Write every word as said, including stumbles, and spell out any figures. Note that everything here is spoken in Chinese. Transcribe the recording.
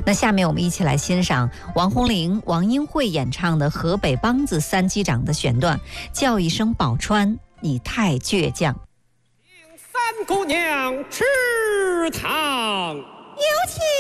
那下面我们一起来欣赏王洪龄、王英慧演唱的河北梆子三击掌的选段，叫一声宝钏，你太倔强。 三姑娘吃糖， 有请